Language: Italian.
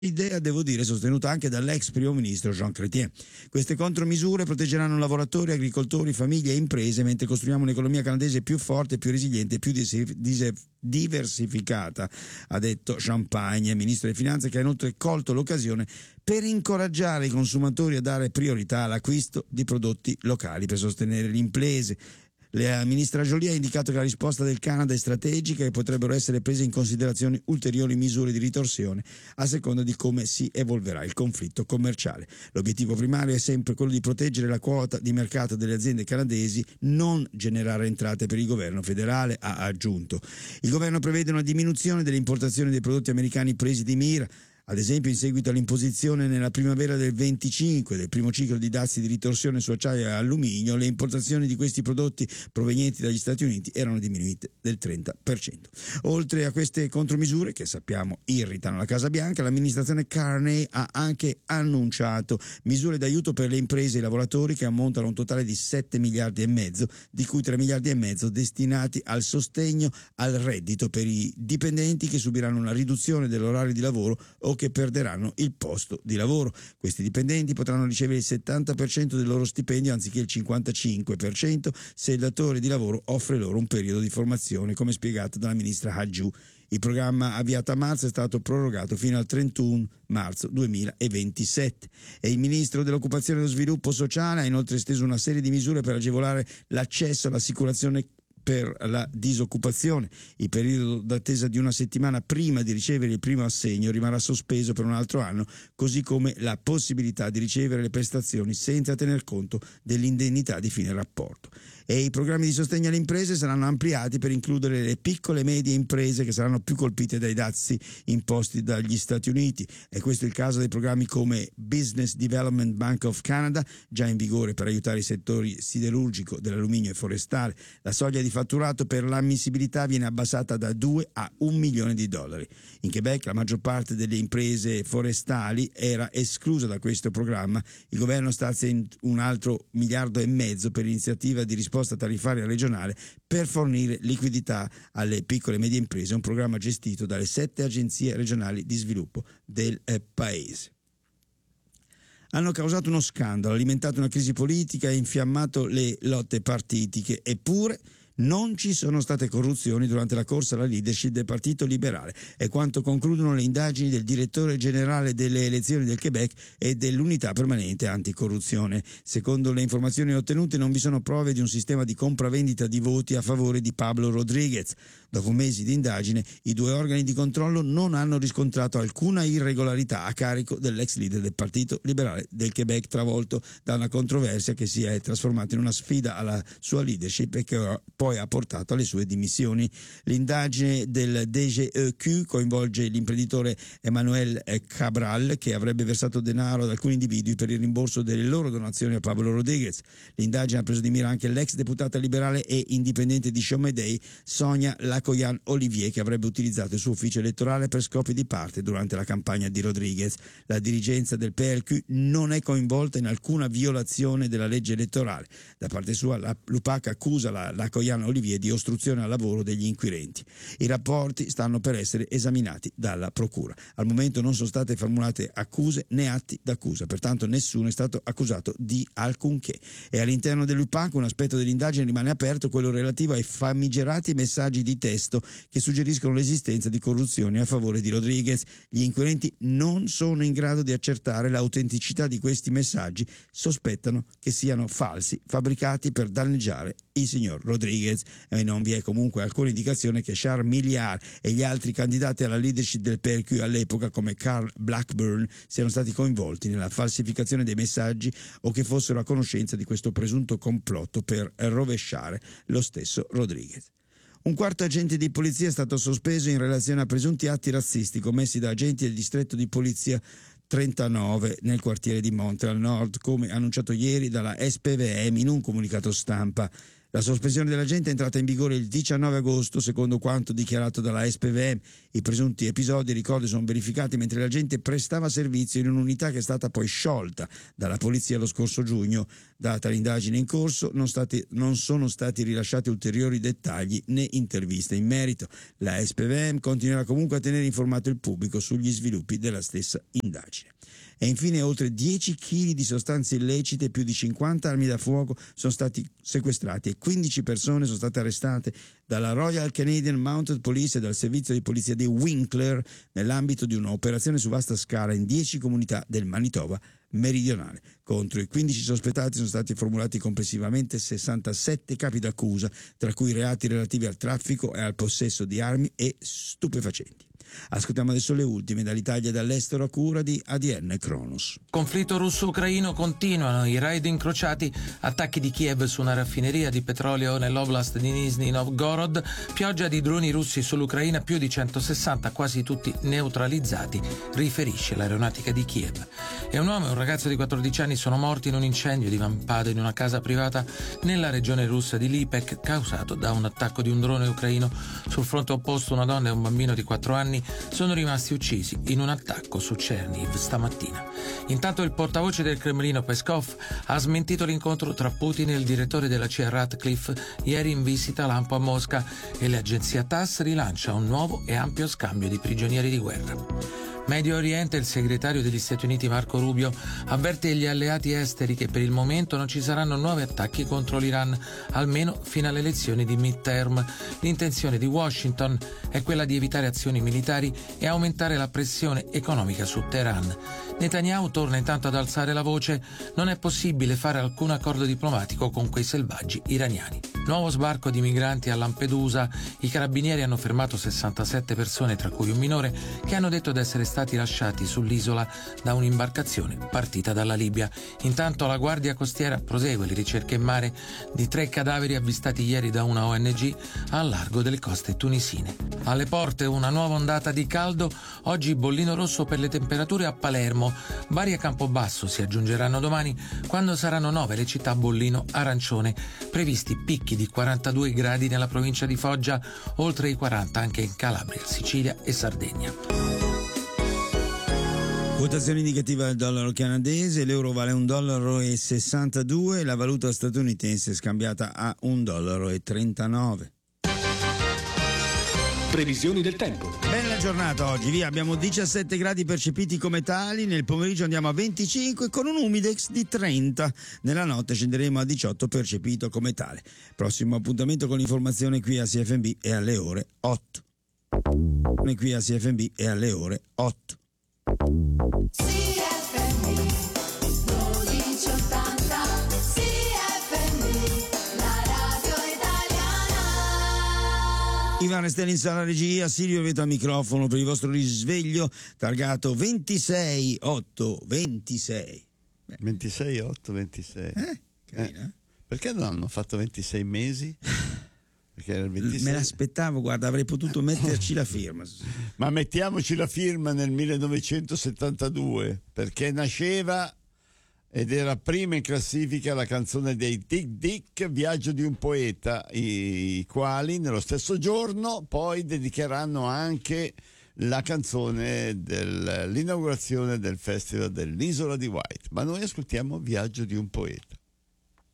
Idea, devo dire, sostenuta anche dall'ex primo ministro Jean Chrétien. Queste contromisure proteggeranno lavoratori, agricoltori, famiglie e imprese, mentre costruiamo un'economia canadese più forte, più resiliente e più diversificata, ha detto Champagne, ministro delle finanze, che ha inoltre colto l'occasione per incoraggiare i consumatori a dare priorità all'acquisto di prodotti locali per sostenere le imprese. La ministra Joly ha indicato che la risposta del Canada è strategica e potrebbero essere prese in considerazione ulteriori misure di ritorsione a seconda di come si evolverà il conflitto commerciale. L'obiettivo primario è sempre quello di proteggere la quota di mercato delle aziende canadesi, non generare entrate per il governo federale, ha aggiunto. Il governo prevede una diminuzione delle importazioni dei prodotti americani presi di mira. Ad esempio, in seguito all'imposizione nella primavera del 25 del primo ciclo di dazi di ritorsione su acciaio e alluminio, le importazioni di questi prodotti provenienti dagli Stati Uniti erano diminuite del 30%. Oltre a queste contromisure, che sappiamo irritano la Casa Bianca, l'amministrazione Carney ha anche annunciato misure d'aiuto per le imprese e i lavoratori che ammontano a un totale di 7 miliardi e mezzo, di cui 3 miliardi e mezzo destinati al sostegno al reddito per i dipendenti che subiranno una riduzione dell'orario di lavoro o che perderanno il posto di lavoro. Questi dipendenti potranno ricevere il 70% del loro stipendio anziché il 55% se il datore di lavoro offre loro un periodo di formazione, come spiegato dalla ministra Hajdu. Il programma avviato a marzo è stato prorogato fino al 31 marzo 2027 e il ministro dell'occupazione e dello sviluppo sociale ha inoltre esteso una serie di misure per agevolare l'accesso all'assicurazione per la disoccupazione. Il periodo d'attesa di una settimana prima di ricevere il primo assegno rimarrà sospeso per un altro anno, così come la possibilità di ricevere le prestazioni senza tener conto dell'indennità di fine rapporto. E i programmi di sostegno alle imprese saranno ampliati per includere le piccole e medie imprese che saranno più colpite dai dazi imposti dagli Stati Uniti. E questo è il caso dei programmi come Business Development Bank of Canada, già in vigore per aiutare i settori siderurgico, dell'alluminio e forestale. La soglia di fatturato per l'ammissibilità viene abbassata da 2 a 1 milione di dollari. In Quebec la maggior parte delle imprese forestali era esclusa da questo programma. Il governo stazia in un altro miliardo e mezzo per l'iniziativa di risposta tariffaria regionale per fornire liquidità alle piccole e medie imprese, un programma gestito dalle 7 agenzie regionali di sviluppo del paese. Hanno causato uno scandalo, alimentato una crisi politica e infiammato le lotte partitiche, eppure non ci sono state corruzioni durante la corsa alla leadership del Partito Liberale, è quanto concludono le indagini del direttore generale delle elezioni del Quebec e dell'unità permanente anticorruzione. Secondo le informazioni ottenute non vi sono prove di un sistema di compravendita di voti a favore di Pablo Rodriguez. Dopo mesi di indagine, i due organi di controllo non hanno riscontrato alcuna irregolarità a carico dell'ex leader del Partito Liberale del Quebec, travolto da una controversia che si è trasformata in una sfida alla sua leadership e che poi ha portato alle sue dimissioni. L'indagine del DGEQ coinvolge l'imprenditore Emmanuel Cabral, che avrebbe versato denaro ad alcuni individui per il rimborso delle loro donazioni a Pablo Rodriguez. L'indagine ha preso di mira anche l'ex deputata liberale e indipendente di Chaumédé, Sonia Lacoyan Olivier, che avrebbe utilizzato il suo ufficio elettorale per scopi di parte durante la campagna di Rodriguez. La dirigenza del PLQ non è coinvolta in alcuna violazione della legge elettorale. Da parte sua, l'UPAC accusa la Lacoyan Olivier di ostruzione al lavoro degli inquirenti. I rapporti stanno per essere esaminati dalla procura. Al momento non sono state formulate accuse né atti d'accusa, pertanto nessuno è stato accusato di alcunché. E all'interno dell'UPAC un aspetto dell'indagine rimane aperto, quello relativo ai famigerati messaggi di testo che suggeriscono l'esistenza di corruzioni a favore di Rodriguez. Gli inquirenti non sono in grado di accertare l'autenticità di questi messaggi, sospettano che siano falsi, fabbricati per danneggiare il signor Rodriguez, e non vi è comunque alcuna indicazione che Charles Milliard e gli altri candidati alla leadership del PLQ all'epoca, come Carl Blackburn, siano stati coinvolti nella falsificazione dei messaggi o che fossero a conoscenza di questo presunto complotto per rovesciare lo stesso Rodriguez. Un quarto agente di polizia è stato sospeso in relazione a presunti atti razzisti commessi da agenti del distretto di polizia 39 nel quartiere di Montreal Nord, come annunciato ieri dalla SPVM in un comunicato stampa. La sospensione dell'agente è entrata in vigore il 19 agosto, secondo quanto dichiarato dalla SPVM. I presunti episodi, ricordo, sono verificati mentre l'agente prestava servizio in un'unità che è stata poi sciolta dalla polizia lo scorso giugno. Data l'indagine in corso, non sono stati rilasciati ulteriori dettagli né interviste in merito. La SPVM continuerà comunque a tenere informato il pubblico sugli sviluppi della stessa indagine. E infine oltre 10 kg di sostanze illecite e più di 50 armi da fuoco sono stati sequestrati e 15 persone sono state arrestate dalla Royal Canadian Mounted Police e dal servizio di polizia di Winkler nell'ambito di un'operazione su vasta scala in 10 comunità del Manitoba meridionale. Contro i 15 sospettati sono stati formulati complessivamente 67 capi d'accusa, tra cui reati relativi al traffico e al possesso di armi e stupefacenti. Ascoltiamo adesso le ultime dall'Italia e dall'estero a cura di ADN Kronos. Conflitto russo-ucraino, continuano i raid incrociati, attacchi di Kiev su una raffineria di petrolio nell'oblast di Nizhny Novgorod, pioggia di droni russi sull'Ucraina, più di 160, quasi tutti neutralizzati, riferisce l'aeronautica di Kiev. E un uomo e un ragazzo di 14 anni sono morti in un incendio divampato in una casa privata nella regione russa di Lipetsk, causato da un attacco di un drone ucraino. Sul fronte opposto una donna e un bambino di 4 anni sono rimasti uccisi in un attacco su Chernihiv stamattina. Intanto il portavoce del Cremlino Peskov ha smentito l'incontro tra Putin e il direttore della CIA Ratcliffe ieri in visita lampo a Mosca, e l'agenzia TASS rilancia un nuovo e ampio scambio di prigionieri di guerra. Medio Oriente, il segretario degli Stati Uniti Marco Rubio avverte gli alleati esteri che per il momento non ci saranno nuovi attacchi contro l'Iran, almeno fino alle elezioni di midterm. L'intenzione di Washington è quella di evitare azioni militari e aumentare la pressione economica su Teheran. Netanyahu torna intanto ad alzare la voce: non è possibile fare alcun accordo diplomatico con quei selvaggi iraniani. Nuovo sbarco di migranti a Lampedusa. I carabinieri hanno fermato 67 persone, tra cui un minore, che hanno detto di essere stati lasciati sull'isola da un'imbarcazione partita dalla Libia. Intanto la Guardia Costiera prosegue le ricerche in mare di 3 cadaveri avvistati ieri da una ONG al largo delle coste tunisine. Alle porte una nuova ondata di caldo, oggi bollino rosso per le temperature a Palermo. Bari e Campobasso si aggiungeranno domani, quando saranno 9 le città bollino arancione. Previsti picchi di 42 gradi nella provincia di Foggia, oltre i 40 anche in Calabria, Sicilia e Sardegna. Quotazione indicativa del dollaro canadese: l'euro vale $1,62, la valuta statunitense è scambiata a $1,39. Previsioni del tempo. Bella giornata oggi, via, abbiamo 17 gradi percepiti come tali, nel pomeriggio andiamo a 25 con un humidex di 30, nella notte scenderemo a 18 percepito come tale. Prossimo appuntamento con l'informazione qui a CFMB è alle ore 8. Qui a CFMB è alle ore 8. Ivan Restelli in sala regia, Silvio Veto al microfono per il vostro risveglio, targato 26826. 26826. Carina. Perché non hanno fatto 26 mesi? Perché era il 26. Me l'aspettavo, guarda, avrei potuto metterci la firma. Ma mettiamoci la firma nel 1972, perché nasceva ed era prima in classifica la canzone dei Dick Dick, Viaggio di un poeta, i quali nello stesso giorno poi dedicheranno anche la canzone dell'inaugurazione del Festival dell'Isola di White. Ma noi ascoltiamo Viaggio di un poeta.